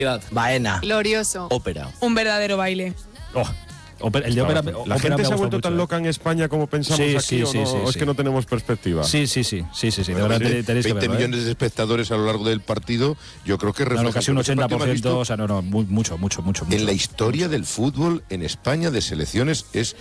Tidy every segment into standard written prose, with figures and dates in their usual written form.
Baena. Glorioso. Ópera. Un verdadero baile. El de ópera, ¿La gente se ha vuelto tan loca en España como pensamos aquí o no? Sí, es que no tenemos perspectiva. Sí. De verdad tenéis que 20 verlo, millones de espectadores a lo largo del partido, yo creo que refleja... casi un 80%, o sea, mucho. En la historia del fútbol en España de selecciones es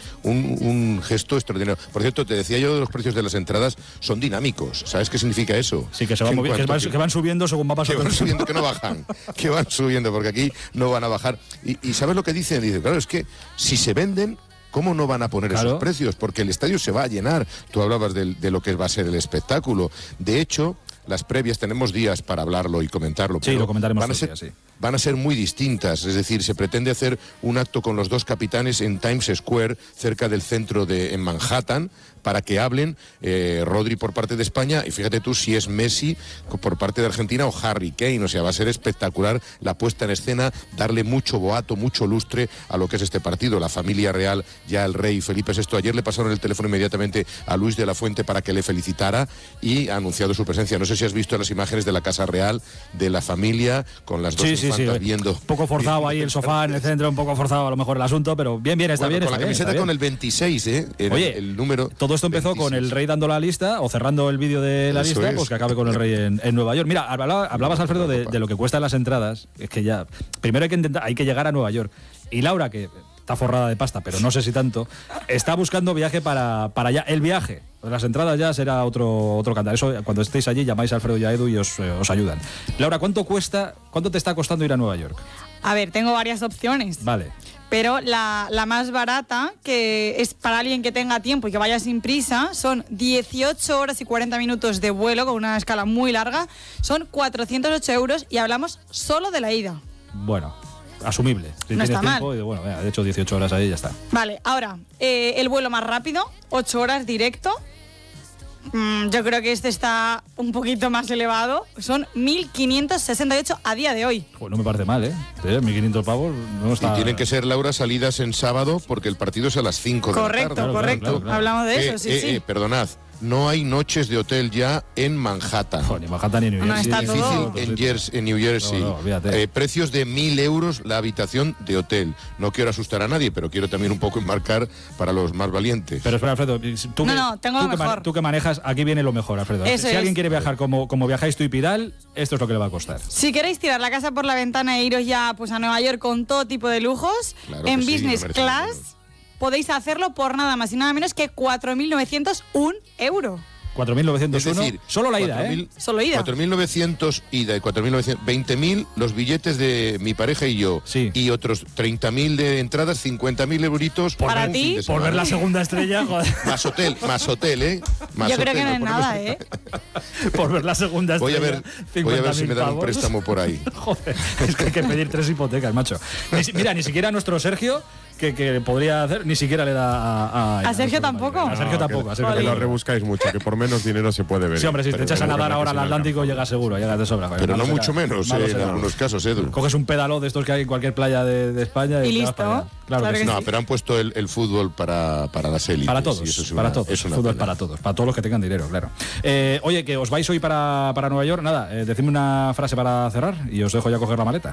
un gesto extraordinario. Por cierto, te decía yo de los precios de las entradas, son dinámicos. ¿Sabes qué significa eso? Sí, que se van moviendo, que van subiendo según va pasando. Que van subiendo, que no bajan. Que van subiendo, porque aquí no van a bajar. Y ¿sabes lo que dicen? Dicen, claro, es que si se venden, ¿cómo no van a poner esos precios? Porque el estadio se va a llenar. Tú hablabas de lo que va a ser el espectáculo. De hecho, las previas tenemos días para hablarlo y comentarlo. Sí, lo comentaremos van a ser muy distintas. Es decir, se pretende hacer un acto con los dos capitanes en Times Square, cerca del centro en Manhattan, para que hablen Rodri por parte de España y fíjate tú si es Messi por parte de Argentina o Harry Kane. O sea, va a ser espectacular la puesta en escena, darle mucho boato, mucho lustre a lo que es este partido. La familia real, ya el rey Felipe VI, ayer le pasaron el teléfono inmediatamente a Luis de la Fuente para que le felicitara y ha anunciado su presencia. No sé si has visto las imágenes de la Casa Real, de la familia, con las dos infantas viendo. Un poco forzado ahí el sofá en el centro, un poco forzado a lo mejor el asunto, pero bien, está bien. Con la camiseta con el 26, Oye, el número... Todo esto empezó 26. Con el rey dando la lista o cerrando el vídeo de la lista, pues que acabe con el rey en Nueva York. Mira, hablabas, Alfredo, de lo que cuestan las entradas. Es que ya, primero hay que llegar a Nueva York. Y Laura, que está forrada de pasta, pero no sé si tanto, está buscando viaje para allá. El viaje, las entradas ya será otro cantar. Eso, cuando estéis allí, llamáis a Alfredo y a Edu y os ayudan. Laura, ¿cuánto te está costando ir a Nueva York? A ver, tengo varias opciones. Vale. Pero la más barata, que es para alguien que tenga tiempo y que vaya sin prisa, son 18 horas y 40 minutos de vuelo con una escala muy larga. Son 408 euros y hablamos solo de la ida. Bueno, asumible. Si no tienes está tiempo, mal. Bueno, de hecho 18 horas ahí ya está. Vale, ahora, el vuelo más rápido, 8 horas directo. Yo creo que este está un poquito más elevado. Son 1.568 a día de hoy. Pues no me parece mal, 1.500 pavos no está... Y tienen que ser, Laura, salidas en sábado porque el partido es a las 5 de la tarde. Correcto. Hablamos de eso, sí. Perdonad, no hay noches de hotel ya en Manhattan. Ni Manhattan ni New Jersey. Está todo. En New Jersey. Precios de 1.000 euros la habitación de hotel. No quiero asustar a nadie, pero quiero también un poco enmarcar para los más valientes. Pero espera, Alfredo, tú que manejas, aquí viene lo mejor, Alfredo. Eso si alguien quiere viajar como viajáis tú y Pidal, esto es lo que le va a costar. Si queréis tirar la casa por la ventana e iros ya pues a Nueva York con todo tipo de lujos, claro en sí, business class podéis hacerlo por nada más y nada menos que 4.901 euros. 4.901, es decir, solo la ida, Solo ida. 4.900 ida y 4.900, 20.000 los billetes de mi pareja y yo. Sí. Y otros 30.000 de entradas, 50.000 euritos para ti. Por ver la segunda estrella, joder. Más hotel, Más yo hotel, creo que no es nada, Por ver la segunda estrella. Voy a ver si me dan un préstamo por ahí. Joder, es que hay que pedir 3 hipotecas, macho. Ni siquiera nuestro Sergio, que podría hacer, ni siquiera le da a Sergio tampoco. A Sergio tampoco. Que lo rebuscáis mucho, que por menos dinero se puede ver. Sí, hombre, si te echas a nadar ahora al Atlántico, llegas seguro, llegas de sobra. Pero no mucho menos, en algunos casos, Edu. Coges un pedaló de estos que hay en cualquier playa de España y listo. Claro que sí. No, pero han puesto el fútbol para las élites. Para todos, el fútbol para todos los que tengan dinero, claro. Oye, que os vais hoy para Nueva York, nada, decidme una frase para cerrar y os dejo ya coger la maleta.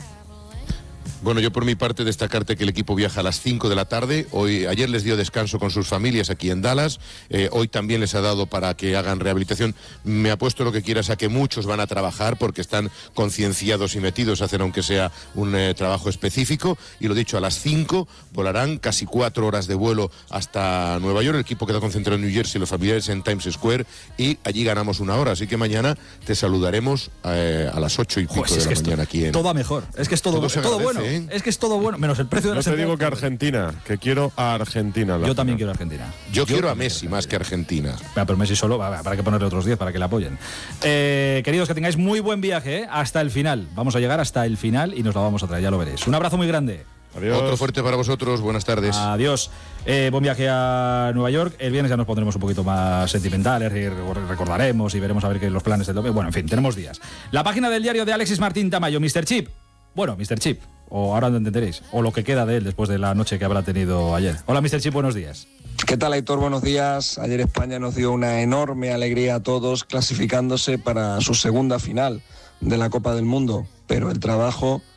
Bueno, yo por mi parte destacarte que el equipo viaja a las 5 de la tarde. Ayer les dio descanso con sus familias aquí en Dallas. Hoy también les ha dado para que hagan rehabilitación. Me apuesto lo que quieras a que muchos van a trabajar porque están concienciados y metidos a hacer aunque sea un trabajo específico. Y lo dicho, a las 5 volarán casi 4 horas de vuelo hasta Nueva York. El equipo queda concentrado en New Jersey, los familiares en Times Square y allí ganamos 1 hora. Así que mañana te saludaremos a las 8 y pico de la mañana aquí en... Todo va mejor. Es que es todo bueno. Es que es todo bueno, menos el precio de la entradas. Yo te digo que Argentina, que quiero a Argentina. Yo también quiero a Argentina. Yo quiero a Messi más que a Argentina. Pero Messi solo, para que ponerle otros 10 para que le apoyen. Queridos, que tengáis muy buen viaje, hasta el final. Vamos a llegar hasta el final y nos lo vamos a traer, ya lo veréis. Un abrazo muy grande. Adiós. Otro fuerte para vosotros, buenas tardes. Adiós. Buen viaje a Nueva York. El viernes ya nos pondremos un poquito más sentimentales y recordaremos y veremos a ver qué los planes del domingo. Bueno, en fin, tenemos días. La página del diario de Alexis Martín Tamayo, Mr. Chip. Bueno, Mr. Chip, o ahora no entenderéis, o lo que queda de él después de la noche que habrá tenido ayer. Hola, Mr. Chip, buenos días. ¿Qué tal, Aitor? Buenos días. Ayer España nos dio una enorme alegría a todos clasificándose para su segunda final de la Copa del Mundo. pero el trabajo